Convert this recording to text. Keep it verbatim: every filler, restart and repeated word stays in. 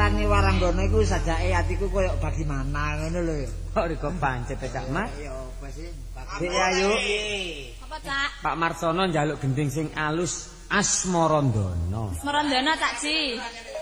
ngarani Waranggana iku sajake atiku koyo bagaimana ngono lho. Kok riko pancet Cak Mas? Ya apa sih? Dik ayu. Apa, Cak? Pak Marsono njaluk gending sing alus Asmarandana. Asmarandana, Cak Ji.